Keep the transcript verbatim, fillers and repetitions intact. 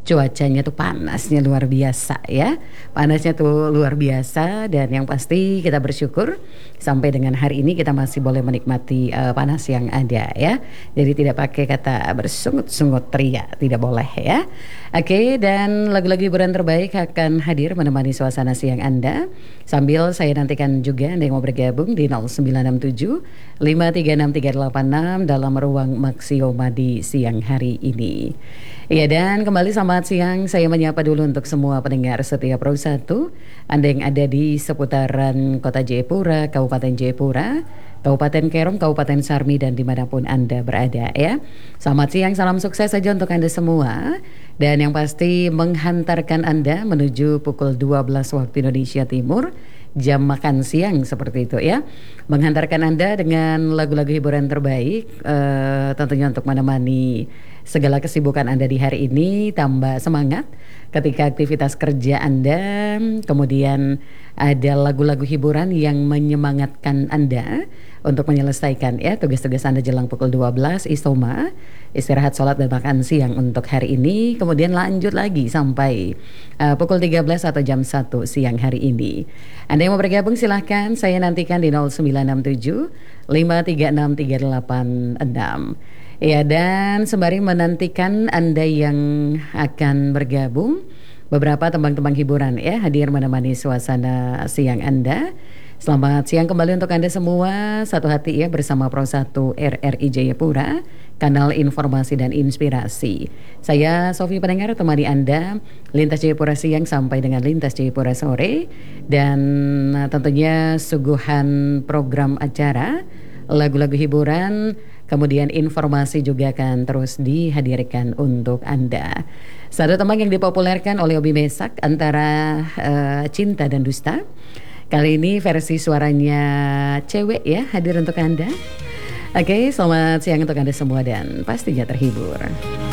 cuacanya tuh panasnya luar biasa ya. Panasnya tuh luar biasa dan yang pasti kita bersyukur sampai dengan hari ini kita masih boleh menikmati uh, panas yang ada ya. Jadi tidak pakai kata bersungut-sungut teriak, tidak boleh ya. Oke, dan lagu-lagu hiburan terbaik akan hadir menemani suasana siang Anda. Sambil saya nantikan juga Anda yang mau bergabung di nol sembilan enam tujuh lima tiga enam tiga delapan enam dalam ruang Maxioma di siang hari ini. Ya, dan kembali selamat siang. Saya menyapa dulu untuk semua pendengar setia Pro satu Anda yang ada di seputaran Kota Jayapura, Kabupaten Jayapura, Kabupaten Kerong, Kabupaten Sarmi, dan dimanapun Anda berada ya. Selamat siang, salam sukses saja untuk Anda semua. Dan yang pasti menghantarkan Anda menuju pukul dua belas waktu Indonesia Timur, jam makan siang seperti itu ya. Menghantarkan Anda dengan lagu-lagu hiburan terbaik, uh, tentunya untuk menemani segala kesibukan Anda di hari ini, tambah semangat ketika aktivitas kerja Anda. Kemudian ada lagu-lagu hiburan yang menyemangatkan Anda untuk menyelesaikan ya tugas-tugas Anda jelang pukul dua belas Isoma, istirahat, sholat, dan makan siang untuk hari ini. Kemudian lanjut lagi sampai uh, pukul tiga belas atau jam satu siang hari ini. Anda yang mau bergabung silahkan, saya nantikan di nol sembilan enam tujuh lima tiga enam tiga delapan enam. Ya, dan sembari menantikan Anda yang akan bergabung, beberapa tembang-tembang hiburan ya hadir menemani suasana siang Anda. Selamat siang kembali untuk Anda semua, satu hati ya bersama Pro satu R R I Jayapura, kanal informasi dan inspirasi. Saya Sofi pendengar temani Anda lintas Jayapura siang sampai dengan lintas Jayapura sore, dan tentunya suguhan program acara, lagu-lagu hiburan, kemudian informasi juga akan terus dihadirkan untuk Anda. Satu tembang yang dipopulerkan oleh Obi Mesak, Antara uh, Cinta dan Dusta. Kali ini versi suaranya cewek ya hadir untuk Anda. Oke, selamat siang untuk Anda semua dan pastinya terhibur.